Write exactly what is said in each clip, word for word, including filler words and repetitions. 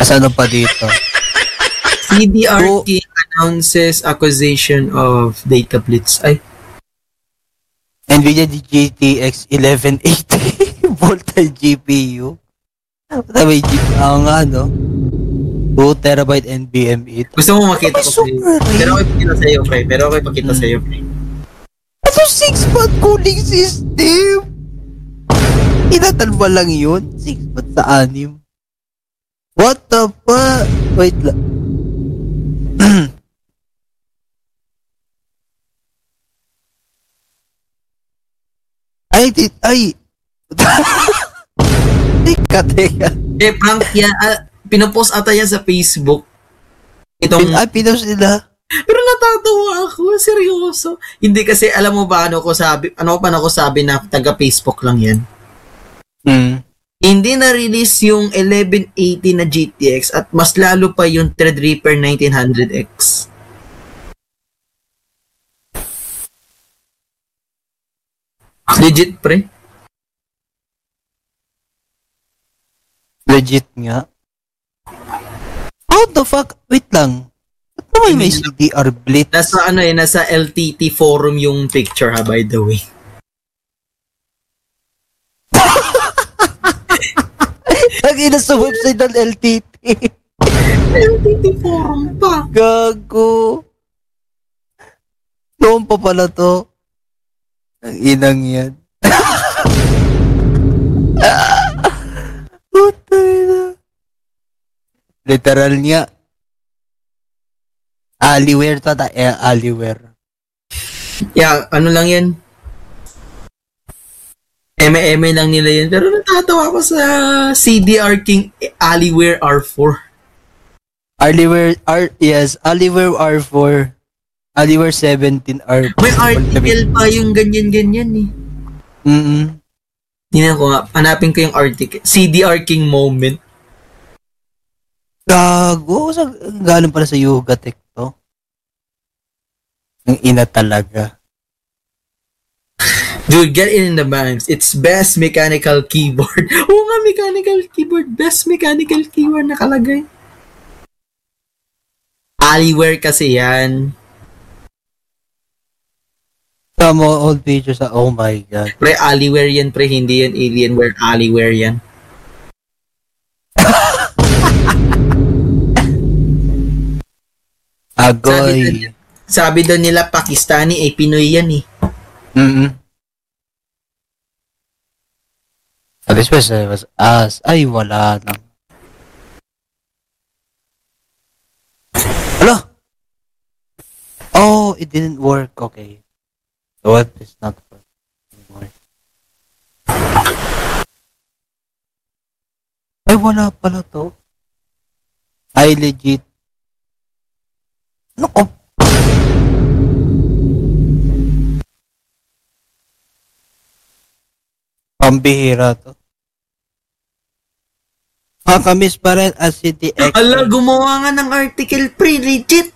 Kasi ano pa dito? C D R so, King announces acquisition of Data Blitz. Ay. NVIDIA G T X eleven eighty Volta G P U. May G P U ang ano? two terabyte N V M e. Gusto mo makita ko sa'yo? Pero okay pakita sa'yo, pre. Pero okay pakita hmm. sa'yo, pre. Ito six month cooling system! Inatan ba lang yun? six month sa anim. What the fuck? Wait lang. ay, dit, ay. Teka, teka. Eh, prank yan. Uh, pinopost ata yan sa Facebook. Itong... Pin, ay, pinost nila. Pero natatawa ako. Seryoso. Hindi kasi, alam mo ba, ano ko sabi, ano pa na ko sabi na taga-Facebook lang yan. Hmm. Hindi na-release yung eleven eighty na G T X at mas lalo pa yung Threadripper nineteen hundred X. Legit, pre? Legit nga. How the fuck? Wait lang. Ba't naman may C D R Blitz? Nasa ano eh, nasa L T T forum yung picture ha, by the way. Lagi na sa website ng L T T. L T T forum pa. Gago. Noon pa pala to. Ang inang yan. Putay na. Literal niya. Aliware to ta. Eh, Aliware. Yeah, ano lang yan? M M lang nila yun. Pero natatawa ko sa C D R King Aliware R four. Aliware R, yes. Aliware R four. Aliware seventeen R. May article pa yung ganyan-ganyan eh. Mm-mm. Tingnan ko nga. Hanapin ko yung article. C D R King moment. Gago. Sa, galing pala sa Yoga Tech to. Ang ina talaga. Dude, get in the banks. It's best mechanical keyboard. Oo nga, mechanical keyboard. Best mechanical keyboard nakalagay. Aliware kasi yan. Tama, old pictures. Oh my God. Pre, Aliware yan, pre. Hindi yan Alienware. Aliware yan. Agoy. Sabi, sabi daw nila, Pakistani, eh, Pinoy yan eh. Mm-mm. At least was, was as. Ay, wala na. Hello? Oh, it didn't work. Okay. So what is not working anymore? Ay, wala pala to. Ay, legit. Ano ko? Pambihira to. Makamiss pa rin as C T X. Ala, gumawa nga ng article, pre, legit.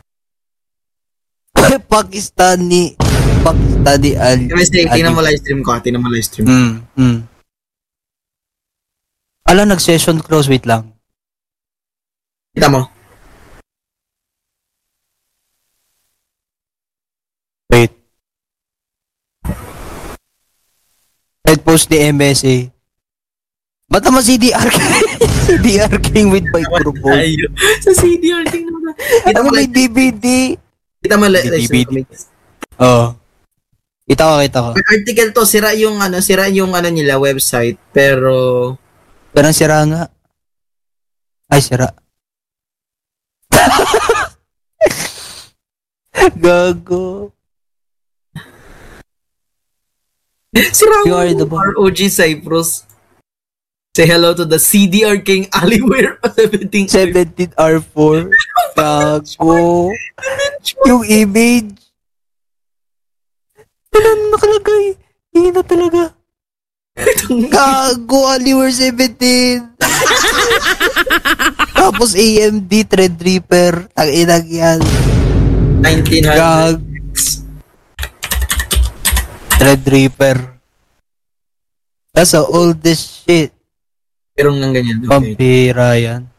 Pakistani. Pakistani al... Tingnan mo live stream ko, tingnan mo live stream. Mm, mm. Ala, nag-session close, wait lang. Kita mo. Wait. Nag-post ni M S A. Ba't naman C D R King? C D R King with microphone. Sa C D R King naman. Kita mo may D V D. Kita mo live stream. Oo. Kita ko, kita ko. May article to, sira yung ano, sira yung ano nila, website, pero... Parang sira nga. Ay, sira. Gago. Sira mo R O G Cyprus. Say hello to the C D R King Aliware seventeen R four. Gago. Yung image. Ano nakalagay? Hindi na talaga. Gago, Aliware seventeen. Tapos A M D Threadripper. Ang inag yan. nineteen hundred. Threadripper. That's the oldest shit. Pero nga ganyan. Okay. Pampira yan.